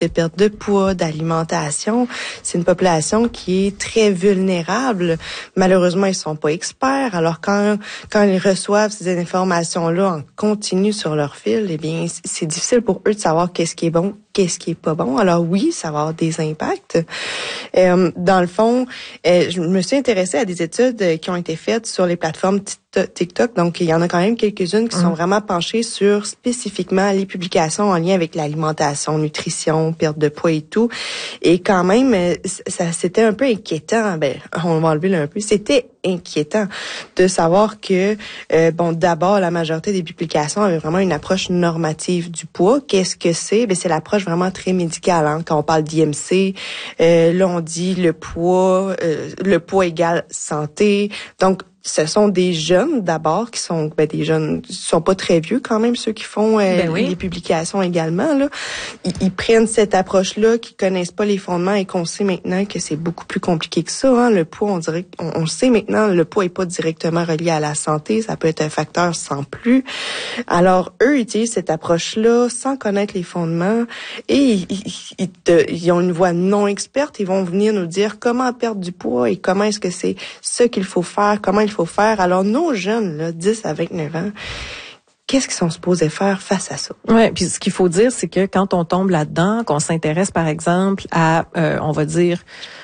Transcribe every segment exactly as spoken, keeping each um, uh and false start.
de perte de poids, d'alimentation. C'est une population qui est très vulnérable. Malheureusement, ils sont pas experts. Alors quand quand ils reçoivent ces informations-là en continu sur leur fil, eh bien c'est difficile pour eux de savoir qu'est-ce qui est bon, qu'est-ce qui est pas bon. Alors oui, ça va avoir des impacts. Euh, dans le fond, euh, je me suis intéressée à des études qui ont été faites sur les plateformes TikTok. Donc, il y en a quand même quelques-unes qui mmh. sont vraiment penchées sur spécifiquement les publications en lien avec l'alimentation, nutrition, perte de poids et tout. Et quand même, ça c'était un peu inquiétant. Ben, on va enlever là un peu. C'était inquiétant de savoir que, euh, bon, d'abord, la majorité des publications avaient vraiment une approche normative du poids. Qu'est-ce que c'est? Ben, c'est l'approche vraiment très médicale. Hein? Quand on parle d'I M C, euh, là, on dit le poids, euh, le poids égale santé. Donc, ce sont des jeunes d'abord qui sont ben des jeunes qui sont pas très vieux quand même, ceux qui font euh, ben oui. les publications également là. Ils, ils prennent cette approche là, qui connaissent pas les fondements et qu'on sait maintenant que c'est beaucoup plus compliqué que ça. Hein. Le poids, on dirait, on, on sait maintenant, le poids est pas directement relié à la santé, ça peut être un facteur sans plus. Alors eux utilisent cette approche là sans connaître les fondements et ils, ils, ils, te, ils ont une voix non experte. Ils vont venir nous dire comment perdre du poids et comment est-ce que c'est ce qu'il faut faire, comment il faut faire. Alors, nos jeunes, là, dix à vingt-neuf ans, qu'est-ce qu'ils sont supposés faire face à ça? Ouais, puis ce qu'il faut dire, c'est que quand on tombe là-dedans, qu'on s'intéresse, par exemple, à, euh, on va dire,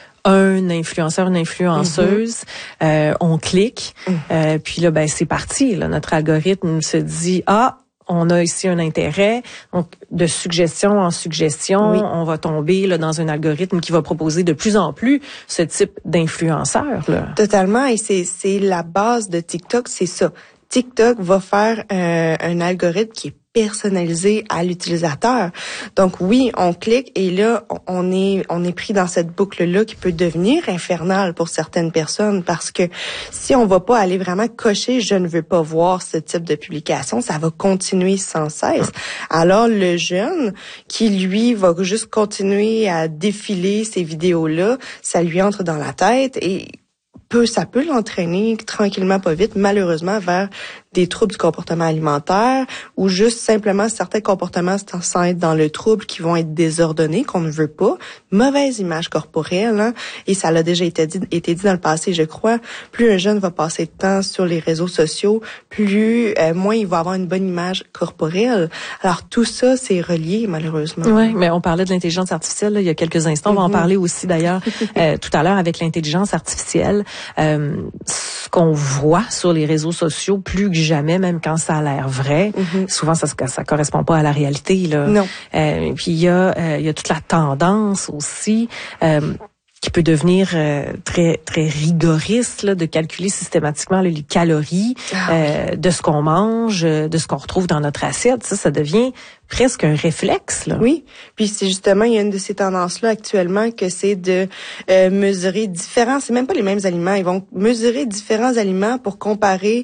un influenceur, une influenceuse, mm-hmm. euh, on clique, mm. euh, puis là, ben c'est parti. Là, notre algorithme se dit, ah, on a ici un intérêt. Donc, de suggestion en suggestion, oui. on va tomber là, dans un algorithme qui va proposer de plus en plus ce type d'influenceurs. Là. Totalement. Et c'est, c'est la base de TikTok, c'est ça. TikTok va faire euh, un algorithme qui est personnalisé à l'utilisateur. Donc oui, on clique et là, on est on est pris dans cette boucle-là qui peut devenir infernale pour certaines personnes parce que si on va pas aller vraiment cocher « je ne veux pas voir ce type de publication », ça va continuer sans cesse. Alors le jeune qui, lui, va juste continuer à défiler ces vidéos-là, ça lui entre dans la tête et peut ça peut l'entraîner tranquillement, pas vite, malheureusement, vers des troubles du comportement alimentaire ou juste simplement certains comportements sans être dans le trouble qui vont être désordonnés, qu'on ne veut pas. Mauvaise image corporelle, hein? Et ça l'a déjà été dit, été dit dans le passé, je crois. Plus un jeune va passer de temps sur les réseaux sociaux, plus euh, moins il va avoir une bonne image corporelle. Alors tout ça, c'est relié malheureusement. Oui, mais on parlait de l'intelligence artificielle là, il y a quelques instants. Mm-hmm. On va en parler aussi d'ailleurs euh, tout à l'heure avec l'intelligence artificielle. Euh, ce qu'on voit sur les réseaux sociaux, plus que jamais, même quand ça a l'air vrai, mm-hmm. souvent ça ça correspond pas à la réalité là. Non. Euh, puis il y a euh, il y a toute la tendance aussi. Euh, qui peut devenir euh, très très rigoriste là, de calculer systématiquement là, les calories ah, euh, oui. de ce qu'on mange, de ce qu'on retrouve dans notre assiette. Ça, ça devient presque un réflexe. Là. Oui, puis c'est justement, il y a une de ces tendances-là actuellement que c'est de euh, mesurer différents, c'est même pas les mêmes aliments, ils vont mesurer différents aliments pour comparer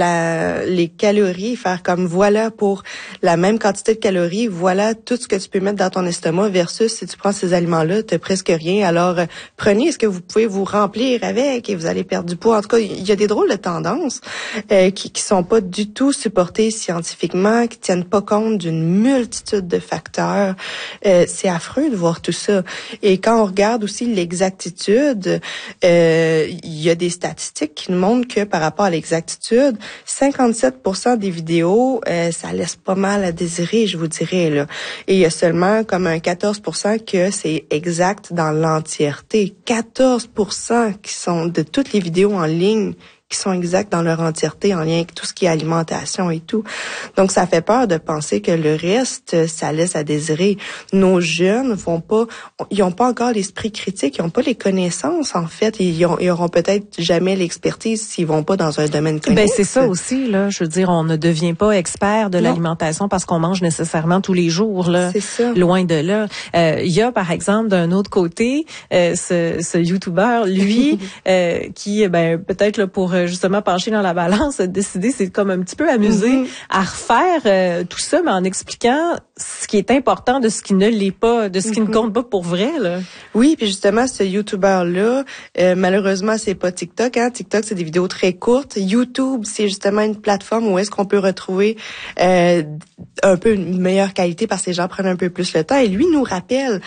la, les calories, faire comme voilà pour la même quantité de calories, voilà tout ce que tu peux mettre dans ton estomac versus si tu prends ces aliments-là, t'as presque rien. Alors, euh, prenez ce que vous pouvez vous remplir avec et vous allez perdre du poids. En tout cas, il y a des drôles de tendances euh, qui, qui sont pas du tout supportées scientifiquement, qui tiennent pas compte d'une multitude de facteurs. Euh, c'est affreux de voir tout ça. Et quand on regarde aussi l'exactitude, euh, il y a des statistiques qui nous montrent que par rapport à l'exactitude, cinquante-sept pour cent des vidéos, euh, ça laisse pas mal à désirer, je vous dirais. Là. Et il y a seulement comme un quatorze pour cent que c'est exact dans l'entièreté. quatorze pour cent qui sont de toutes les vidéos en ligne qui sont exactes dans leur entièreté en lien avec tout ce qui est alimentation et tout. Donc, ça fait peur de penser que le reste, ça laisse à désirer. Nos jeunes vont pas, ils ont pas encore l'esprit critique, ils ont pas les connaissances, en fait. Ils, ont, ils auront peut-être jamais l'expertise s'ils vont pas dans un domaine connu. Ben, c'est ça aussi, là. Je veux dire, on ne devient pas expert de non. l'alimentation parce qu'on mange nécessairement tous les jours, là. C'est ça. Loin de là. Euh, il y a, par exemple, d'un autre côté, euh, ce, ce YouTuber, lui, euh, qui, ben, peut-être, là, pour justement pencher dans la balance, décider, c'est comme un petit peu amusé mm-hmm. à refaire euh, tout ça, mais en expliquant ce qui est important de ce qui ne l'est pas, de ce qui mm-hmm. ne compte pas pour vrai, là. Oui, puis justement, ce YouTuber-là, euh, malheureusement, c'est pas TikTok, hein. TikTok, c'est des vidéos très courtes. YouTube, c'est justement une plateforme où est-ce qu'on peut retrouver euh, un peu une meilleure qualité parce que les gens prennent un peu plus le temps. Et lui nous rappelle